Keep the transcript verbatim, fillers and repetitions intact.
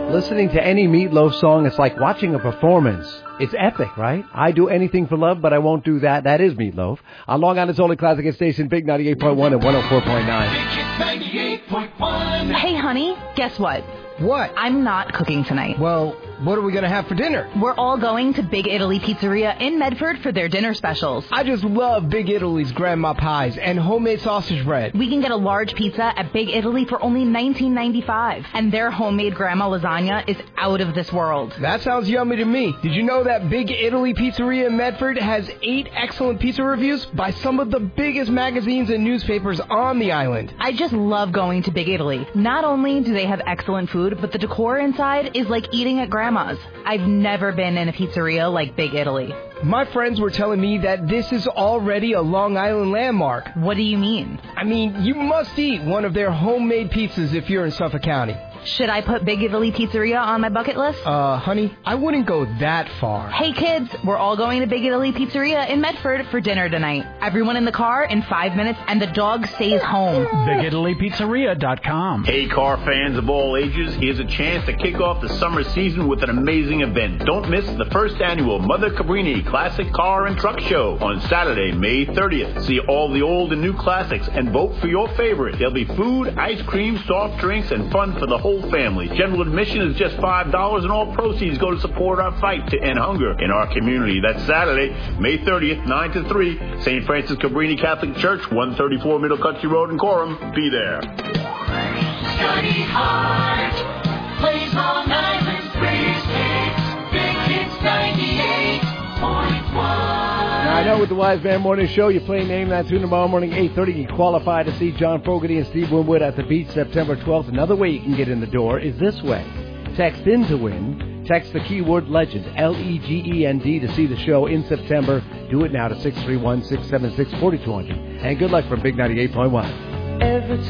Listening to any Meatloaf song, it's like watching a performance. It's epic, right? I do anything for love, but I won't do that. That is Meatloaf. On Long Island's only classic station, Big ninety-eight point one and one oh four point nine. ninety-eight point one. Hey, honey, guess what? What? I'm not cooking tonight. Well, what are we going to have for dinner? We're all going to Big Italy Pizzeria in Medford for their dinner specials. I just love Big Italy's grandma pies and homemade sausage bread. We can get a large pizza at Big Italy for only nineteen ninety-five, and their homemade grandma lasagna is out of this world. That sounds yummy to me. Did you know that Big Italy Pizzeria in Medford has eight excellent pizza reviews by some of the biggest magazines and newspapers on the island? I just love going to Big Italy. Not only do they have excellent food, but the decor inside is like eating at grandma's. I've never been in a pizzeria like Big Italy. My friends were telling me that this is already a Long Island landmark. What do you mean? I mean, you must eat one of their homemade pizzas if you're in Suffolk County. Should I put Big Italy Pizzeria on my bucket list? Uh, honey, I wouldn't go that far. Hey, kids, we're all going to Big Italy Pizzeria in Medford for dinner tonight. Everyone in the car in five minutes, and the dog stays home. Big Italy Pizzeria dot com. Hey, car fans of all ages, here's a chance to kick off the summer season with an amazing event. Don't miss the first annual Mother Cabrini Classic Car and Truck Show on Saturday, May thirtieth. See all the old and new classics and vote for your favorite. There'll be food, ice cream, soft drinks, and fun for the whole family. General admission is just five dollars, and all proceeds go to support our fight to end hunger in our community. That's Saturday, May thirtieth, nine to three, Saint Francis Cabrini Catholic Church, one thirty-four Middle Country Road in Coram. Be there. Johnny Hart plays Long Island's greatest hits. Big Hits ninety-eight point one. Now, I know with the Wise Man Morning Show, you play Name That Tune tomorrow morning, eight thirty. You qualify to see John Fogerty and Steve Winwood at the beach September twelfth. Another way you can get in the door is this way. Text in to win. Text the keyword legend, L E G E N D, to see the show in September. Do it now to six three one, six seven six, four two zero zero. And good luck from Big ninety-eight point one. Every